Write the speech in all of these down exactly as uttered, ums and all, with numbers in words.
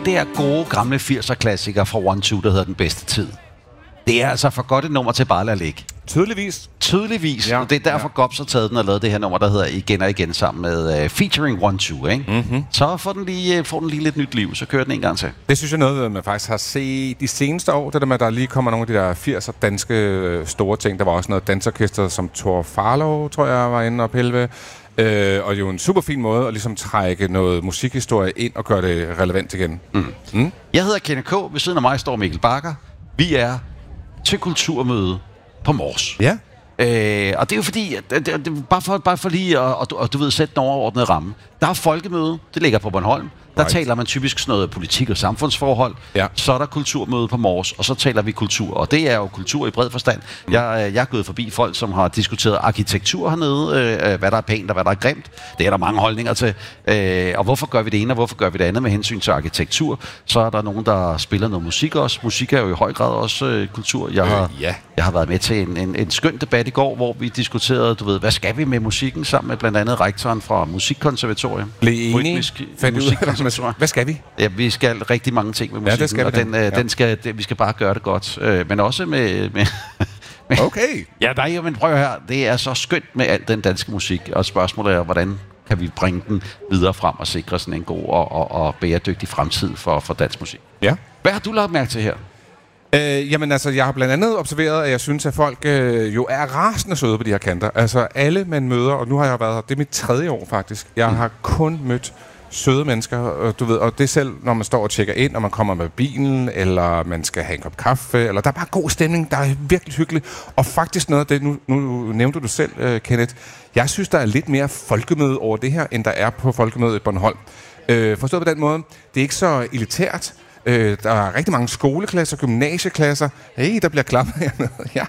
der gode gamle firser-klassiker fra One Two, der hedder Den Bedste Tid. Det er altså for godt et nummer til bare at lade ligge. Tydeligvis. Tydeligvis. Ja, og det er derfor, ja. Gops har taget den og lavet det her nummer, der hedder Igen og Igen sammen med uh, featuring One Two, ikke? Mm-hmm. Så får den, lige, får den lige lidt nyt liv, så kører den en gang til. Det synes jeg noget, man faktisk har set de seneste år. Det der med, at der lige kommer nogle af de der firser danske store ting. Der var også noget dansorkester, som Thor Farlow, tror jeg, var inde og pille ved. Øh, og jo en super fin måde at ligesom trække noget musikhistorie ind og gøre det relevant igen. Mm. Mm. Jeg hedder Kenneth K. Ved siden af mig står Mikkel Bakker. Vi er til kulturmøde på Mors. Ja. Øh, og det er jo fordi, at, at, at, bare, for, bare for lige at og, og, du ved, sætte den overordnede ramme. Der er folkemøde, det ligger på Bornholm. Der right. taler man typisk sådan noget politik og samfundsforhold. Ja. Så er der kulturmøde på Mors, og så taler vi kultur. Og det er jo kultur i bred forstand. Mm. Jeg, jeg er gået forbi folk, som har diskuteret arkitektur hernede, øh, hvad der er pænt og hvad der er grimt. Det er der mange holdninger til. Øh, og hvorfor gør vi det ene, og hvorfor gør vi det andet med hensyn til arkitektur? Så er der nogen, der spiller noget musik også. Musik er jo i høj grad også øh, kultur. Jeg har, øh, ja. jeg har været med til en, en, en skøn debat i går, hvor vi diskuterede, du ved, hvad skal vi med musikken, sammen med blandt andet rektoren fra Musikkonservatorium. Blev enig? Hvad skal vi? Ja, vi skal rigtig mange ting med musikken, ja, skal og den, øh, ja. den skal, det, vi skal bare gøre det godt. Øh, men også med... med, med okay. Ja, der er, men prøv her. Det er så skønt med al den danske musik, og spørgsmålet er, hvordan kan vi bringe den videre frem og sikre sådan en god og, og, og bæredygtig fremtid for, for dansk musik. Ja. Hvad har du lagt mærke til her? Øh, jamen altså, jeg har blandt andet observeret, at jeg synes, at folk øh, jo er rasende søde på de her kanter. Altså alle man møder, og nu har jeg været her, det er mit tredje år faktisk. Jeg mm. har kun mødt søde mennesker, du ved, og det selv, når man står og tjekker ind, og man kommer med bilen, eller man skal have en kop kaffe, eller der er bare god stemning, der er virkelig hyggeligt. Og faktisk noget af det, nu, nu nævnte du selv, uh, Kenneth, jeg synes, der er lidt mere folkemøde over det her, end der er på folkemødet i Bornholm. Uh, forstået på den måde, det er ikke så elitært. Uh, der er rigtig mange skoleklasser, gymnasieklasser. Hey, der bliver klappet hernede. Ja.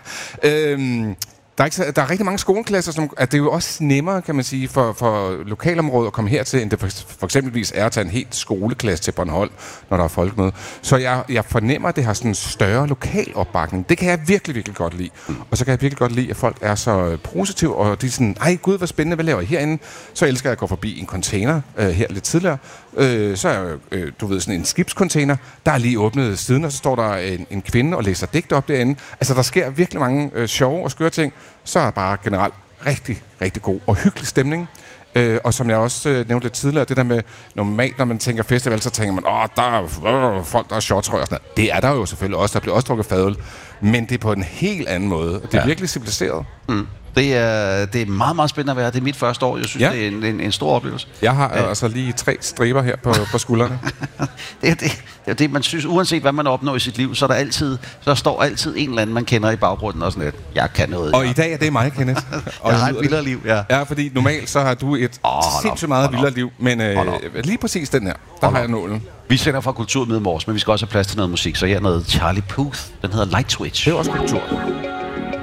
Uh, Der er, ikke, der er rigtig mange skoleklasser, som at det er jo også nemmere, kan man sige, for, for lokalområdet at komme hertil, end det for, for eksempelvis er at tage en helt skoleklasse til Bornholm, når der er folkemøde. Så jeg, jeg fornemmer, at det har sådan en større lokal opbakning. Det kan jeg virkelig, virkelig godt lide. Og så kan jeg virkelig godt lide, at folk er så positive, og de er sådan, ej gud, hvor spændende, hvad laver I herinde? Så elsker jeg at gå forbi en container øh, her lidt tidligere. Øh, så er øh, du ved, sådan en skibscontainer, der er lige åbnet siden, og så står der en, en kvinde og læser digt op derinde. Altså, der sker virkelig mange øh, sjove og skøre ting. Så er bare generelt rigtig, rigtig god og hyggelig stemning. Øh, og som jeg også øh, nævnte lidt tidligere, det der med, normalt når man tænker festival, så tænker man, åh, der er øh, folk, der er shorttrøjer og sådan noget. Det er der jo selvfølgelig også, der bliver også drukket fadøl. Men det er på en helt anden måde. Det er ja. virkelig civiliseret. Mm. Det er, det er meget, meget spændende at være. Det er mit første år. Jeg synes, ja. det er en, en, en stor oplevelse. Jeg har øh. altså lige tre striber her på, på skuldrene. det, er det, det er det, man synes, uanset hvad man opnår i sit liv, så er der altid, så står altid en eller anden, man kender i baggrunden og sådan lidt. Jeg kan noget. Og ja. i dag er det mig, Kenneth. Og jeg har et vildere liv, ja. Ja, fordi normalt så har du et oh, sindssygt meget vildere liv. Men øh, lige præcis den her, der hold har jeg nålen. Vi sender fra Kulturmøde Mors, men vi skal også have plads til noget musik. Så her er noget Charlie Puth. Den hedder Light Switch. Det er også kultur.